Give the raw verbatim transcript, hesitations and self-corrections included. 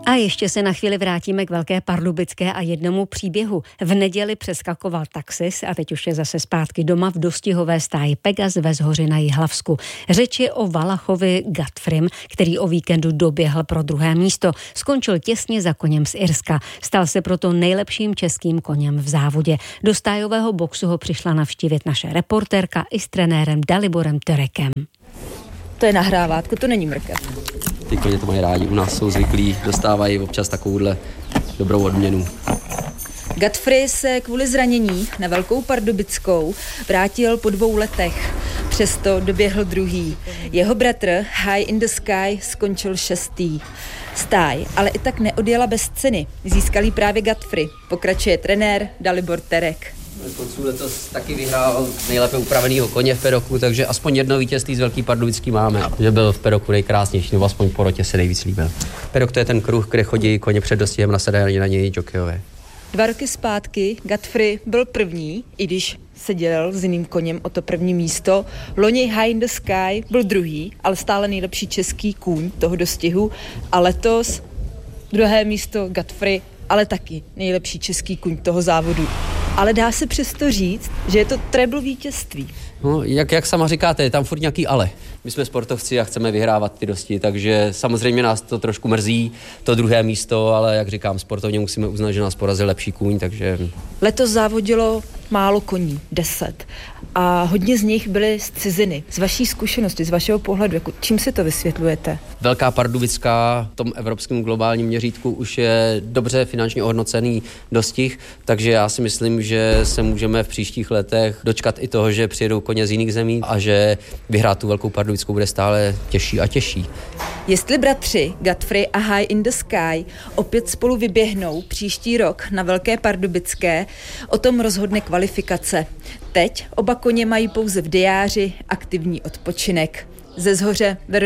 A ještě se na chvíli vrátíme k Velké Pardubické a jednomu příběhu. V neděli přeskakoval taxis a teď už je zase zpátky doma v dostihové stáji Pegas ve Zhoři na Jihlavsku. Řeč je o Valachovi Godfreym, který o víkendu doběhl pro druhé místo. Skončil těsně za koněm z Irska. Stal se proto nejlepším českým koněm v závodě. Do stájového boxu ho přišla navštívit naše reportérka i s trenérem Daliborem Terekem. To je nahrávátko, to není mrkev. Ty koně to mají rádi, u nás jsou zvyklí, dostávají občas takovouhle dobrou odměnu. Godfrey se kvůli zranění na Velkou Pardubickou vrátil po dvou letech. Přesto doběhl druhý. Jeho bratr High in the Sky skončil šestý. Stáj ale i tak neodjela bez ceny. Získal jí právě Godfrey. Pokračuje trenér Dalibor Terek. Konců letos taky vyhrál nejlépe upravenýho koně v pedoku, takže aspoň jedno vítězství z Velký Pardubický máme. Že byl v pedoku nejkrásnější, nebo aspoň po rotě se nejvíc líbil. Pedok to je ten kruh, kde chodí koně před dostihem, nasedají na něj jokejové. Dva roky zpátky Godfrey byl první, i když se dělil s jiným koněm o to první místo. Loni High in the Sky byl druhý, ale stále nejlepší český kůň toho dostihu. A letos druhé místo Godfrey, ale taky nejlepší český kůň toho závodu. Ale dá se přesto říct, že je to treble vítězství. No, jak, jak sama říkáte, je tam furt nějaký ale. My jsme sportovci a chceme vyhrávat ty dosti, takže samozřejmě nás to trošku mrzí, to druhé místo, ale jak říkám, sportovně musíme uznat, že nás porazil lepší kůň, takže... Letos závodilo málo koní, deset. A hodně z nich byly z ciziny. Z vaší zkušenosti, z vašeho pohledu, jako čím si to vysvětlujete? Velká Pardubická v tom evropském globálním měřítku už je dobře finančně ohodnocený dostih, takže já si myslím, že se můžeme v příštích letech dočkat i toho, že přijedou koně z jiných zemí a že vyhrát tu Velkou Pardubickou bude stále těžší a těžší. Jestli bratři Godfrey a High in the Sky opět spolu vyběhnou příští rok na Velké Pardubické, o tom rozhodne kvalifikace. Teď oba koně mají pouze v diáři aktivní odpočinek. Ze Zhoře